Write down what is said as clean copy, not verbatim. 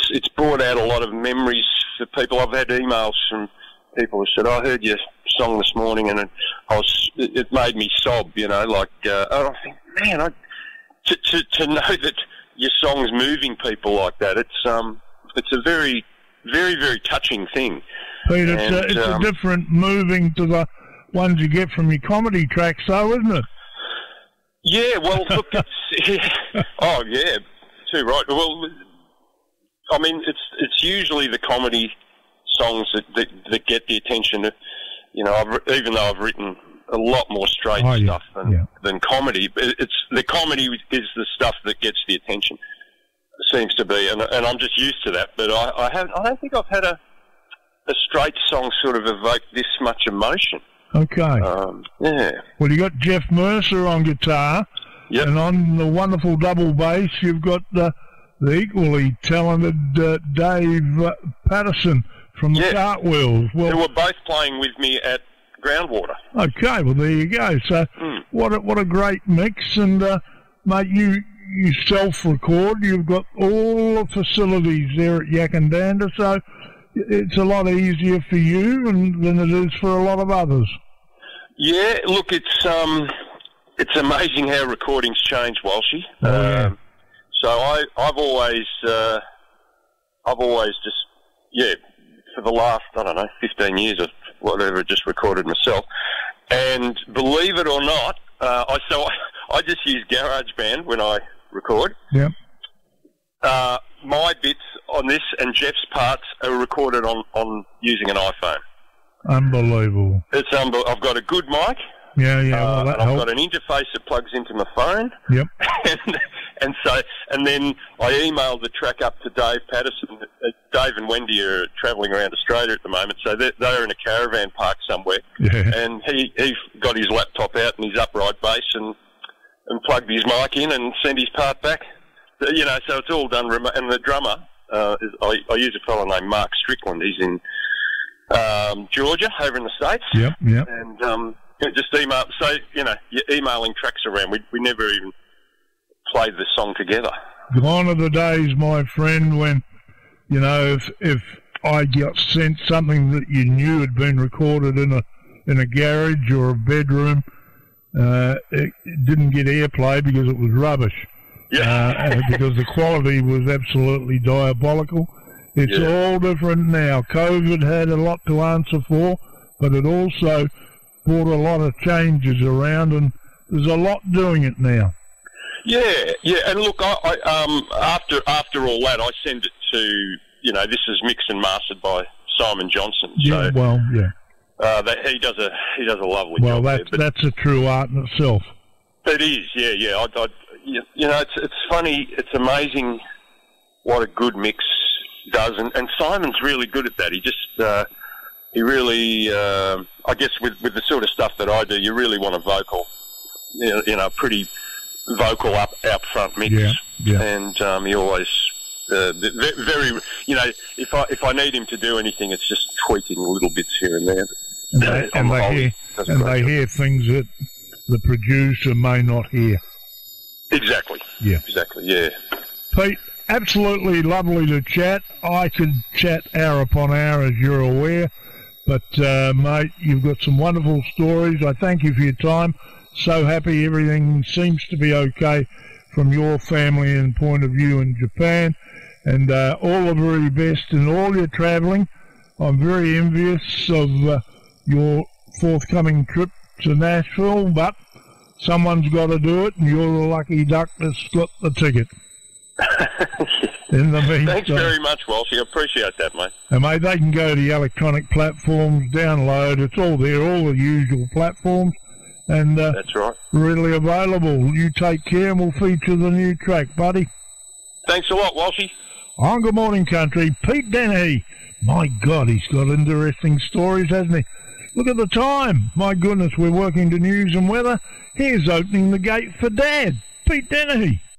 it's brought out a lot of memories for people. I've had emails from people who said, "I heard your song this morning, and it made me sob." You know, like and I think, man, to know that your song's moving people like that, it's a very, very, very touching thing. Pete, it's a different moving to the ones you get from your comedy tracks, though, isn't it? Yeah, well, look, oh, yeah, too right. Well, I mean, it's usually the comedy songs that get the attention. You know, even though I've written a lot more straight stuff than comedy, it's the comedy is the stuff that gets the attention. It seems to be, and I'm just used to that. But I don't think I've had a straight song sort of evoke this much emotion. Okay. Yeah. Well, you got Jeff Mercer on guitar, and on the wonderful double bass, you've got the equally talented Dave Patterson from the Cartwheels. Well, they were both playing with me at Groundwater. Okay, well there you go. So what a great mix, and mate, you self-record. You've got all the facilities there at Yakandanda, so it's a lot easier for you than it is for a lot of others. Yeah, look, it's amazing how recordings change, Walshy. So I've always just for the last 15 years or whatever, just recorded myself. And believe it or not, I just use GarageBand when I record. Yeah. My bits on this and Jeff's parts are recorded on using an iPhone. Unbelievable. It's I've got a good mic. Yeah. Well, that helps. I've got an interface that plugs into my phone. Yep. and then I emailed the track up to Dave Patterson. Dave and Wendy are travelling around Australia at the moment, so they're in a caravan park somewhere. Yeah. And he got his laptop out and his upright bass and plugged his mic in and sent his part back. You know, so it's all done remote. And the drummer, I use a fellow named Mark Strickland. He's in Georgia, over in the States. Yep. And just email. So, you know, you're emailing tracks around. We never even played the song together. Gone are the days, my friend, when, you know, if I got sent something that you knew had been recorded in a garage or a bedroom, it didn't get airplay because it was rubbish. Yeah. Because the quality was absolutely diabolical. It's all different now. COVID had a lot to answer for, but it also brought a lot of changes around, and there's a lot doing it now. Yeah. And look, I after all that, I send it to, you know, this is mixed and mastered by Simon Johnson. Yeah. So, he does a lovely job. Well, that's a true art in itself. It is. Yeah. You know, it's funny. It's amazing what a good mix does, and Simon's really good at that. He just he really, I guess, with the sort of stuff that I do, you really want a vocal, you know, pretty vocal out front mix. Yeah. And he always very, you know, if I need him to do anything, it's just tweaking little bits here and there. And they hear things that the producer may not hear. Exactly. Yeah. Exactly. Yeah. Pete, absolutely lovely to chat. I could chat hour upon hour, as you're aware. But, mate, you've got some wonderful stories. I thank you for your time. So happy everything seems to be okay from your family and point of view in Japan. And all the very best in all your travelling. I'm very envious of your forthcoming trip to Nashville, but someone's got to do it, and you're the lucky duck that split the ticket. In the meantime, thanks very much, Walsh. I appreciate that, mate. And, mate, they can go to the electronic platforms, download. It's all there, all the usual platforms. And that's right. Readily available. You take care, and we'll feature the new track, buddy. Thanks a lot, Walshy. On Good Morning Country, Pete Dennehy. My God, he's got interesting stories, hasn't he? Look at the time. My goodness, we're working to news and weather. Here's opening the gate for Dad, Pete Dennehy.